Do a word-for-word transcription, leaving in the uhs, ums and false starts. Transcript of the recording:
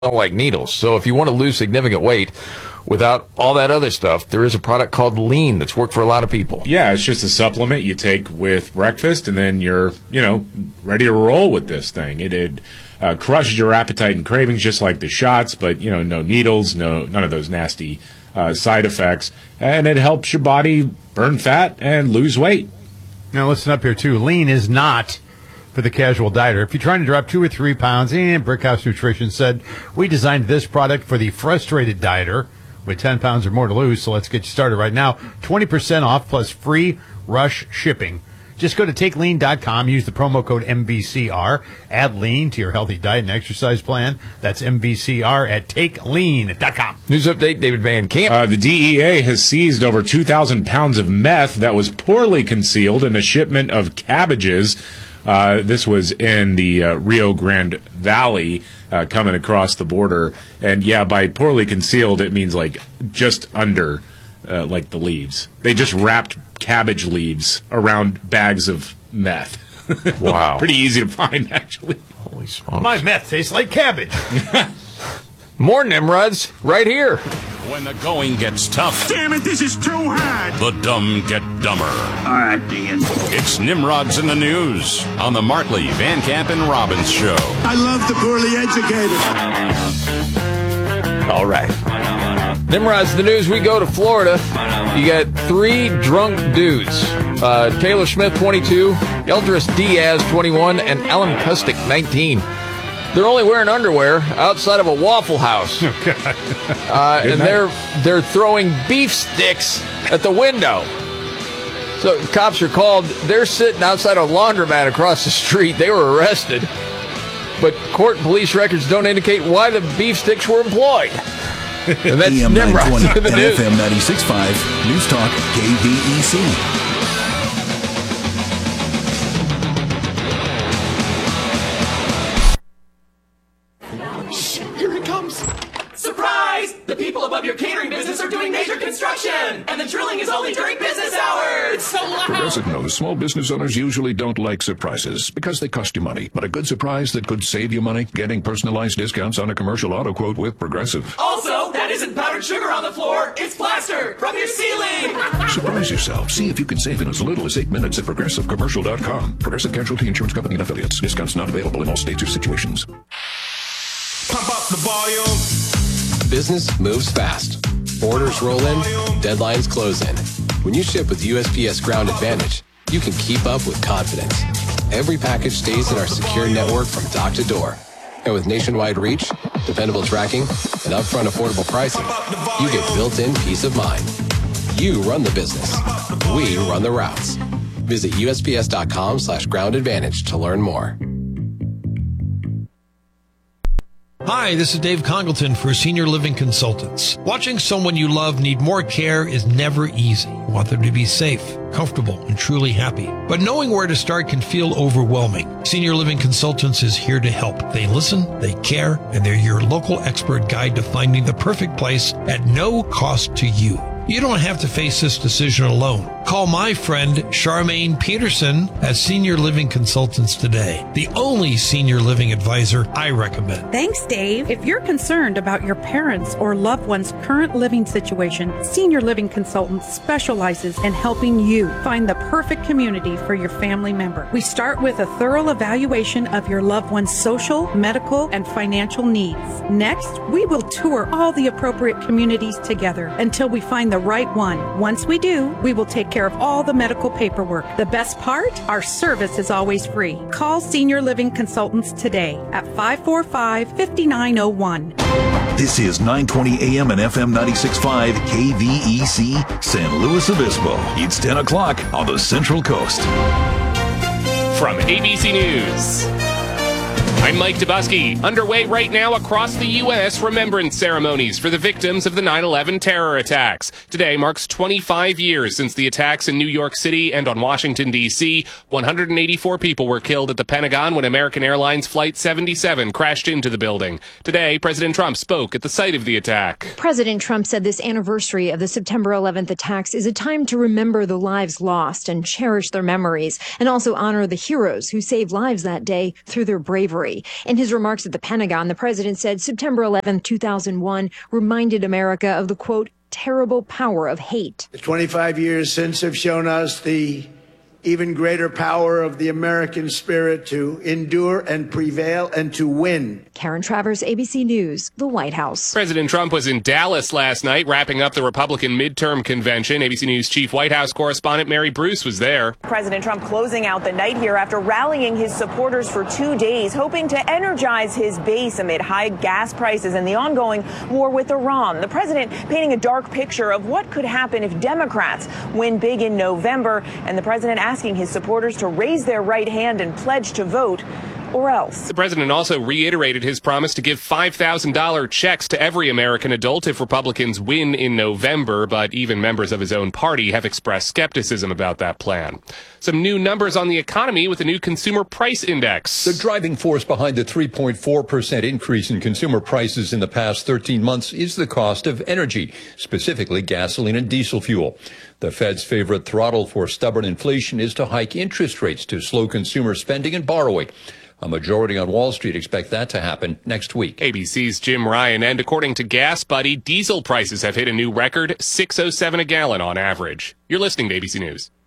like needles. So if you want to lose significant weight without all that other stuff, there is a product called Lean that's worked for a lot of people. Yeah, it's just a supplement you take with breakfast, and then you're, you know, ready to roll with this thing. It, it uh, crushes your appetite and cravings just like the shots, but, you know, no needles, no none of those nasty uh, side effects. And it helps your body burn fat and lose weight. Now, listen up here, too. Lean is not for the casual dieter. If you're trying to drop two or three pounds, and Brickhouse Nutrition said, we designed this product for the frustrated dieter with ten pounds or more to lose. So let's get you started right now. twenty percent off plus free rush shipping. Just go to take lean dot com, use the promo code M V C R, add lean to your healthy diet and exercise plan. That's M V C R at take lean dot com. News update, David Van Camp. Uh, the D E A has seized over two thousand pounds of meth that was poorly concealed in a shipment of cabbages. Uh, this was in the uh, Rio Grande Valley, uh, coming across the border. And yeah, by poorly concealed, it means like just under, uh, like the leaves. They just wrapped cabbage leaves around bags of meth. Wow. Pretty easy to find, actually. Holy smokes. My meth tastes like cabbage. More Nimrods right here. When the going gets tough, damn it, this is too hard. the dumb get dumber. All right, dang it. It's Nimrods in the News on the Markley, Van Camp, and Robbins Show. I love the poorly educated. All right. Nimrod's the news. We go to Florida. You got three drunk dudes. Uh, Taylor Smith, twenty-two, Eldris Diaz, twenty-one, and Alan Kustick, nineteen. They're only wearing underwear outside of a Waffle House. uh, and they're they're throwing beef sticks at the window. So cops are called. They're sitting outside a laundromat across the street. They were arrested. But court and police records don't indicate why the beef sticks were employed. And that's A M nine twenty Nimrod. and F M ninety-six point five News Talk K V E C. Here it comes. Surprise! The people above your catering business are doing major construction, and the drilling is only during business hours. It's so loud. Progressive knows small business owners usually don't like surprises because they cost you money. But a good surprise that could save you money, getting personalized discounts on a commercial auto quote with Progressive. Also, that isn't powdered sugar on the floor. It's plaster from your ceiling. Surprise yourself. See if you can save in as little as eight minutes at progressive commercial dot com. Progressive Casualty Insurance Company and affiliates. Discounts not available in all states or situations. Pump up the volume. Business moves fast. Orders roll in, deadlines close in. When you ship with U S P S Ground Advantage, you can keep up with confidence. Every package stays in our secure network from dock to door. And with nationwide reach, dependable tracking, and upfront affordable pricing, you get built-in peace of mind. You run the business. We run the routes. Visit U S P S dot com slash ground advantage to learn more. Hi, this is Dave Congleton for Senior Living Consultants. Watching someone you love need more care is never easy. You want them to be safe, comfortable, and truly happy. But knowing where to start can feel overwhelming. Senior Living Consultants is here to help. They listen, they care, and they're your local expert guide to finding the perfect place at no cost to you. You don't have to face this decision alone. Call my friend Charmaine Peterson at Senior Living Consultants today, the only senior living advisor I recommend. Thanks, Dave. If you're concerned about your parents' or loved one's current living situation, Senior Living Consultants specializes in helping you find the perfect community for your family member. We start with a thorough evaluation of your loved one's social, medical, and financial needs. Next, we will tour all the appropriate communities together until we find the right one. Once we do, we will take care of all the medical paperwork. The best part? Our service is always free. Call Senior Living Consultants today at five four five, five nine zero one. This is nine twenty A M and F M ninety-six point five K V E C, San Luis Obispo. It's ten o'clock on the Central Coast. From A B C News, I'm Mike Dubusky. Underway right now across the U S remembrance ceremonies for the victims of the nine eleven terror attacks. Today marks twenty-five years since the attacks in New York City and on Washington, D C one hundred eighty-four people were killed at the Pentagon when American Airlines Flight seventy-seven crashed into the building. Today, President Trump spoke at the site of the attack. President Trump said this anniversary of the September eleventh attacks is a time to remember the lives lost and cherish their memories, and also honor the heroes who saved lives that day through their bravery. recovery. In his remarks at the Pentagon, the president said September eleventh, two thousand one reminded America of the, quote, terrible power of hate. The twenty-five years since have shown us the even greater power of the American spirit to endure and prevail and to win. Karen Travers, A B C News, the White House. President Trump was in Dallas last night, wrapping up the Republican midterm convention. A B C News chief White House correspondent Mary Bruce was there. President Trump closing out the night here after rallying his supporters for two days, hoping to energize his base amid high gas prices and the ongoing war with Iran. The president painting a dark picture of what could happen if Democrats win big in November, and the president asking his supporters to raise their right hand and pledge to vote, or else. The president also reiterated his promise to give five thousand dollars checks to every American adult if Republicans win in November, but even members of his own party have expressed skepticism about that plan. Some new numbers on the economy with a new consumer price index. The driving force behind the three point four percent increase in consumer prices in the past thirteen months is the cost of energy, specifically gasoline and diesel fuel. The Fed's favorite throttle for stubborn inflation is to hike interest rates to slow consumer spending and borrowing. A majority on Wall Street expect that to happen next week. A B C's Jim Ryan, and according to Gas Buddy, diesel prices have hit a new record, six oh seven a gallon on average. You're listening to A B C News.